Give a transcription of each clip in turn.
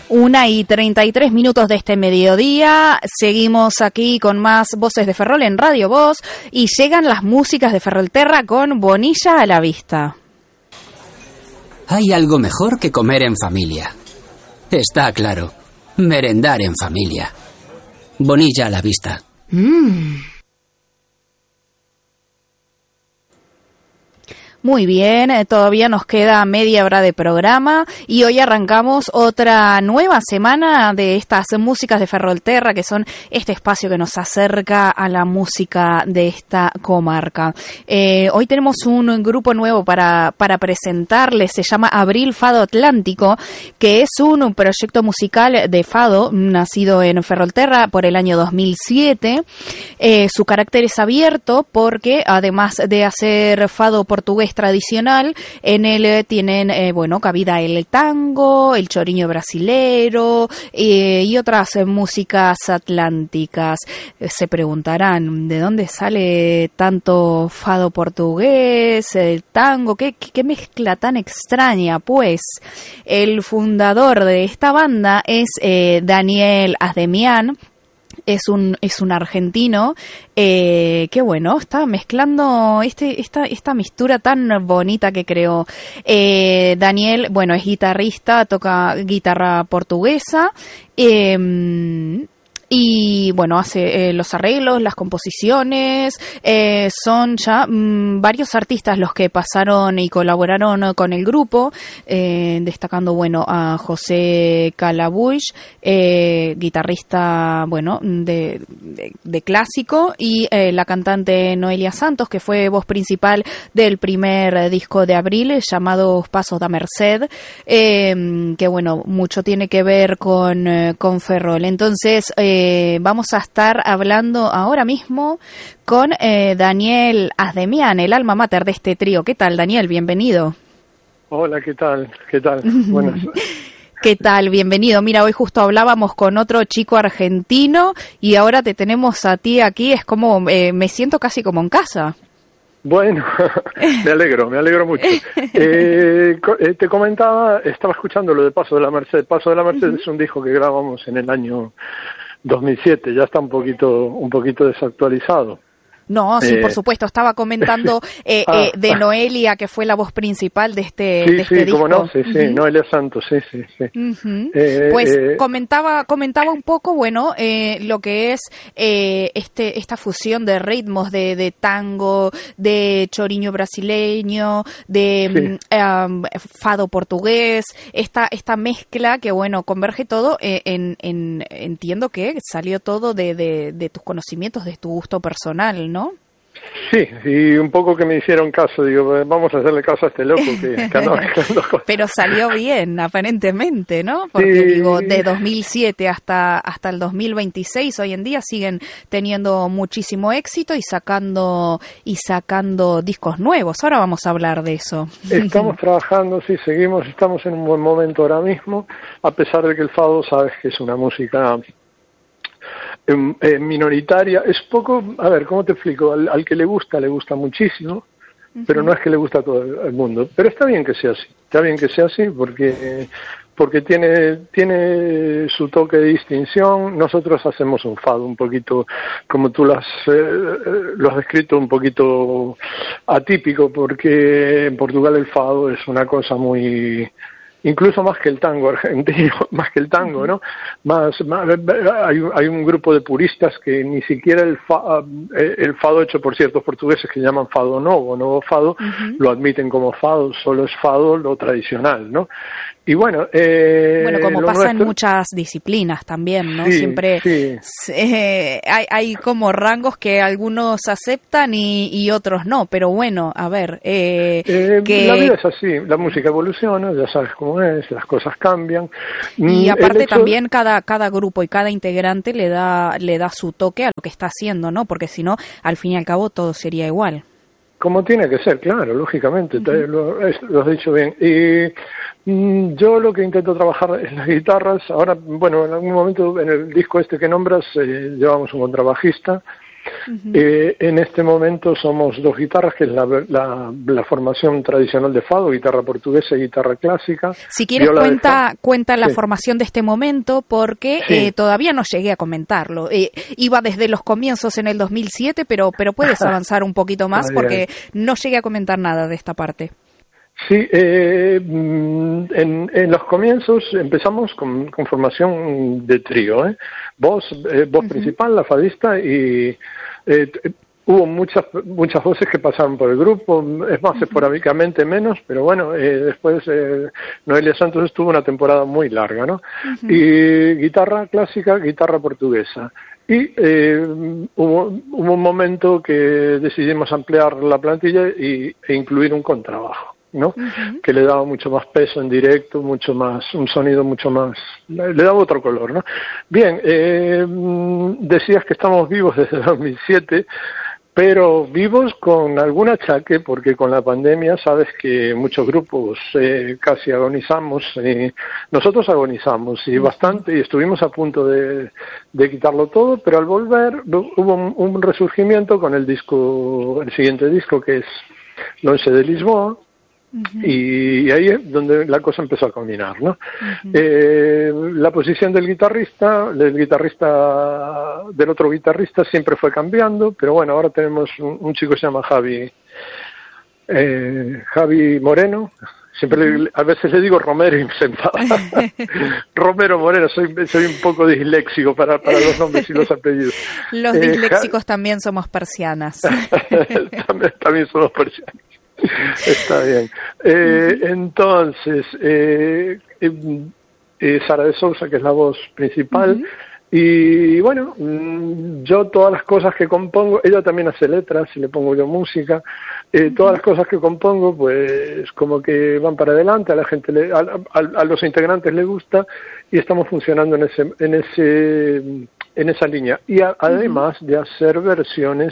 1:33 de este mediodía. Seguimos aquí con más Voces de Ferrol en Radio Voz y llegan las músicas de Ferrolterra con Bonilla a la vista. Hay algo mejor que comer en familia. Está claro, merendar en familia. Bonilla a la vista. Muy bien, todavía nos queda media hora de programa y hoy arrancamos otra nueva semana de estas músicas de Ferrolterra, que son este espacio que nos acerca a la música de esta comarca. Hoy tenemos un grupo nuevo para presentarles, se llama Abril Fado Atlántico, que es un proyecto musical de fado nacido en Ferrolterra por el año 2007. Su carácter es abierto porque además de hacer fado portugués tradicional, en él tienen cabida el tango, el choriño brasilero y otras músicas atlánticas. Se preguntarán ¿de dónde sale tanto fado portugués, el tango? ¿Qué mezcla tan extraña? Pues el fundador de esta banda es Daniel Asdemian. Es un argentino que está mezclando esta mistura tan bonita que creó. Daniel, es guitarrista, toca guitarra portuguesa. Y hace los arreglos, las composiciones. Son ya varios artistas los que pasaron y colaboraron con el grupo, destacando a José Calabuix, guitarrista de clásico, y la cantante Noelia Santos, que fue voz principal del primer disco de Abril llamado Pasos da Merced, que mucho tiene que ver con Ferrol. Entonces vamos a estar hablando ahora mismo con Daniel Asdemian, el alma mater de este trío. ¿Qué tal, Daniel? Bienvenido. Hola, ¿qué tal? Buenas. ¿Qué tal? Bienvenido. Mira, hoy justo hablábamos con otro chico argentino y ahora te tenemos a ti aquí. Es como, me siento casi como en casa. Bueno, me alegro mucho. Te comentaba, estaba escuchando lo de Paso de la Merced. Paso de la Merced es un disco que grabamos en el año 2007, ya está un poquito desactualizado. No, sí, por supuesto. Estaba comentando de Noelia, que fue la voz principal de este disco. Cómo no, sí, Noelia Santos, sí. Comentaba un poco, lo que es esta fusión de ritmos de tango, de choriño brasileño, de fado portugués, esta mezcla que, converge todo entiendo que salió todo de tus conocimientos, de tu gusto personal, ¿no? Sí, y un poco que me hicieron caso, digo, vamos a hacerle caso a este loco que anda mezclando cosas. Pero salió bien, aparentemente, ¿no? Porque de 2007 hasta el 2026, hoy en día siguen teniendo muchísimo éxito y sacando discos nuevos. Ahora vamos a hablar de eso. Estamos trabajando, estamos en un buen momento ahora mismo, a pesar de que el fado, sabes que es una música minoritaria. Es poco, a ver, ¿cómo te explico? Al que le gusta muchísimo, pero no es que le gusta a todo el mundo. Pero está bien que sea así, porque tiene su toque de distinción. Nosotros hacemos un fado un poquito, como tú lo has descrito, un poquito atípico, porque en Portugal el fado es una cosa muy... incluso más que el tango argentino, más que el tango, ¿no? Hay un grupo de puristas que ni siquiera el fado hecho por ciertos portugueses que llaman fado novo fado, lo admiten como fado, solo es fado lo tradicional, ¿no? Y como pasa en muchas disciplinas también, ¿no? Siempre hay como rangos que algunos aceptan y otros no, pero a ver... La vida es así, la música evoluciona, ya sabes cómo es, las cosas cambian. Y aparte también cada grupo y cada integrante le da su toque a lo que está haciendo, ¿no? Porque si no, al fin y al cabo todo sería igual. Como tiene que ser, claro, lógicamente, lo has dicho bien. Y yo lo que intento trabajar es las guitarras. Ahora, en algún momento en el disco este que nombras llevamos un contrabajista En este momento somos 2 guitarras, que es la formación tradicional de fado, guitarra portuguesa y guitarra clásica. Si quieres cuenta la formación de este momento, porque todavía no llegué a comentarlo. Iba desde los comienzos en el 2007, pero puedes avanzar un poquito más porque no llegué a comentar nada de esta parte. Sí, en los comienzos empezamos con formación de trío, voz principal, la fadista, y hubo muchas voces que pasaron por el grupo, es más, esporádicamente menos, pero bueno, después Noelia Santos estuvo una temporada muy larga, ¿no? Y guitarra clásica, guitarra portuguesa. Y hubo un momento que decidimos ampliar la plantilla e incluir un contrabajo, ¿no? Que le daba mucho más peso en directo, mucho más, un sonido mucho más, le daba otro color, ¿no? Bien, decías que estamos vivos desde 2007, pero vivos con algún achaque, porque con la pandemia sabes que muchos grupos casi agonizamos, nosotros agonizamos y bastante, y estuvimos a punto de quitarlo todo, pero al volver hubo un resurgimiento con el siguiente disco, que es Longe de Lisboa. Y ahí es donde la cosa empezó a caminar, ¿no? La posición del otro guitarrista siempre fue cambiando, pero bueno, ahora tenemos un chico que se llama Javi Moreno. Siempre a veces le digo Romero y se enfada. Romero Moreno, soy un poco disléxico para los nombres y los apellidos. Los disléxicos también somos persianas. también somos persianas. Está bien. Entonces, Sara de Sousa, que es la voz principal, y bueno, yo todas las cosas que compongo, ella también hace letras, y le pongo yo música, todas las cosas que compongo, pues como que van para adelante, a la gente, a los integrantes les gusta, y estamos funcionando en esa línea. Y además de hacer versiones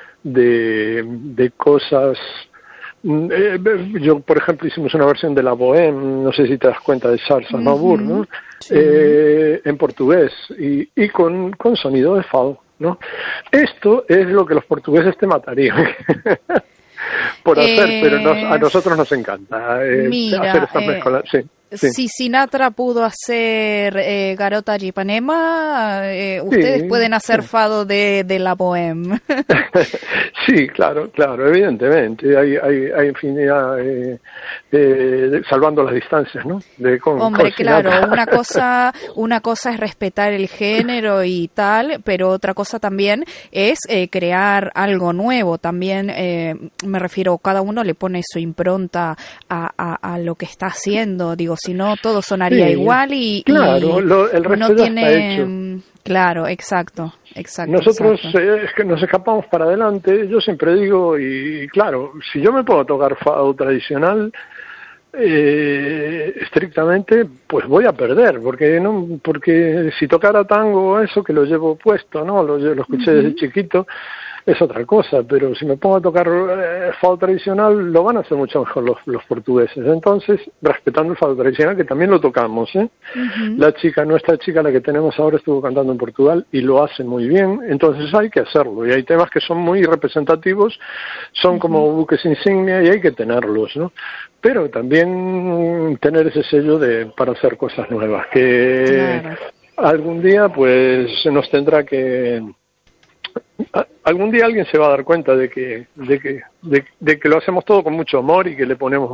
de cosas. Yo, por ejemplo, hicimos una versión de la Bohème, no sé si te das cuenta, de Charles Aznavour, ¿no? Sí. En portugués y con sonido de fado, ¿no? Esto es lo que los portugueses te matarían por hacer, pero a nosotros nos encanta hacer estas mezclas. Sí. Si Sinatra pudo hacer Garota de Ipanema, ustedes pueden hacer fado de la Bohème. Sí, claro, evidentemente. Hay infinidad, salvando las distancias, ¿no? Hombre, claro, una cosa es respetar el género y tal, pero otra cosa también es crear algo nuevo. También me refiero, cada uno le pone su impronta a lo que está haciendo. Digo, si no, todo sonaría igual y el resto no tiene... está hecho. Claro, exacto. Nosotros es que nos escapamos para adelante. Yo siempre digo, y claro, si yo me puedo tocar fado tradicional estrictamente, pues voy a perder, porque si tocara tango, eso que lo llevo puesto, ¿no? Lo escuché desde chiquito, es otra cosa, pero si me pongo a tocar fado tradicional, lo van a hacer mucho mejor los portugueses. Entonces, respetando el fado tradicional, que también lo tocamos, nuestra chica, la que tenemos ahora, estuvo cantando en Portugal y lo hace muy bien, entonces hay que hacerlo, y hay temas que son muy representativos, son como buques insignia y hay que tenerlos, ¿no? Pero también tener ese sello para hacer cosas nuevas, que algún día pues se nos tendrá que... Algún día alguien se va a dar cuenta de que lo hacemos todo con mucho amor y que le ponemos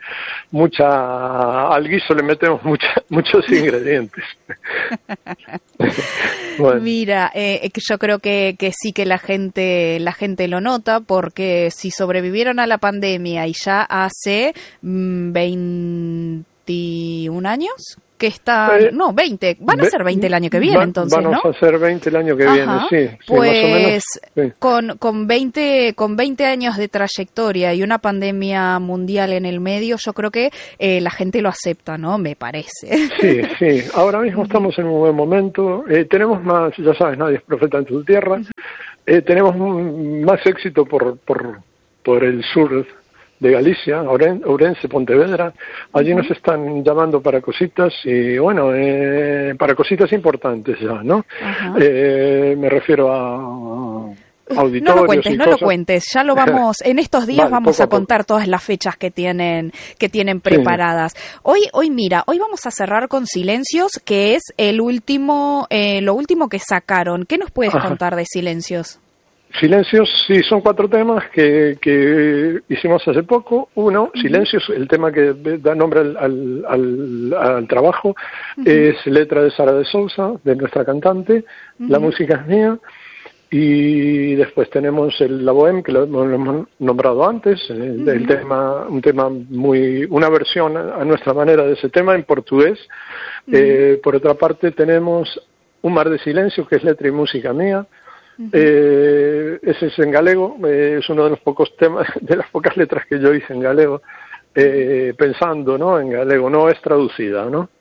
al guiso le metemos muchos ingredientes. Bueno. Mira, yo creo que sí que la gente lo nota, porque si sobrevivieron a la pandemia y ya hace 21 años que está... 20. Van a ser 20 el año que viene, entonces, ¿no? Vamos a ser 20 el año que viene, sí. Pues más o menos, sí. Con 20 años de trayectoria y una pandemia mundial en el medio, yo creo que la gente lo acepta, ¿no? Me parece. Sí. Ahora mismo estamos en un buen momento. Tenemos más, ya sabes, nadie es profeta en su tierra. Tenemos más éxito por el sur de Galicia, Ourense, Pontevedra. Allí nos están llamando para cositas y bueno, para cositas importantes ya, ¿no? Me refiero auditorios. No lo cuentes, y no cosas. lo cuentes. Ya lo vamos, en estos días Vale, vamos poco a a poco. contar todas las fechas que tienen preparadas. Hoy mira, hoy vamos a cerrar con Silencios, que es lo último que sacaron. ¿Qué nos puedes contar de Silencios? Silencios, sí, son 4 temas que hicimos hace poco. Uno, Silencios, el tema que da nombre al trabajo, es letra de Sara de Sousa, de nuestra cantante, la música es mía, y después tenemos La Bohème, que lo hemos nombrado antes, el tema, una versión a nuestra manera de ese tema en portugués. Por otra parte tenemos Un mar de silencio, que es letra y música mía. Ese es en galego, es uno de los pocos temas, de las pocas letras que yo hice en galego, pensando, ¿no?, en galego, no es traducida, ¿no?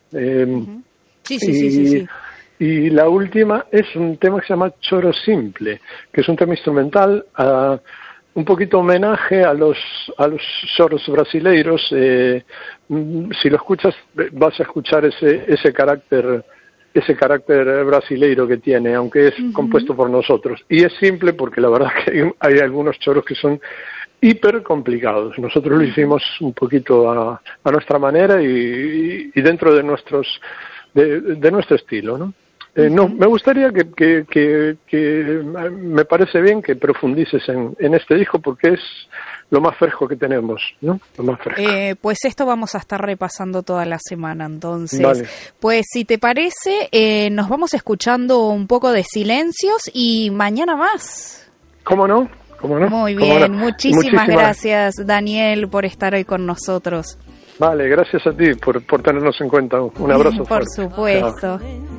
Sí. Y la última es un tema que se llama Choro Simple, que es un tema instrumental, un poquito homenaje a los choros brasileiros. Si lo escuchas, vas a escuchar ese carácter brasileiro que tiene, aunque es compuesto por nosotros. Y es simple porque la verdad que hay algunos choros que son hiper complicados. Nosotros lo hicimos un poquito a nuestra manera y dentro de nuestro estilo, ¿no? No, me gustaría que me parece bien que profundices en este disco porque es lo más fresco que tenemos, ¿no? Lo más fresco. Pues esto vamos a estar repasando toda la semana, entonces. Vale. Pues si te parece, nos vamos escuchando un poco de Silencios y mañana más. ¿Cómo no? Muy bien, muchísimas gracias, Daniel, por estar hoy con nosotros. Vale, gracias a ti por tenernos en cuenta. Un abrazo por fuerte. supuesto. Chao.